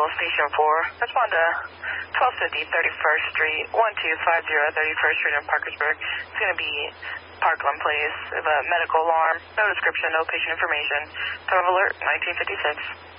Station 4. Respond to 1250 31st Street, 1250 31st Street in Parkersburg. It's going to be Parkland Place. We have a medical alarm. No description, no patient information. Total alert 1956.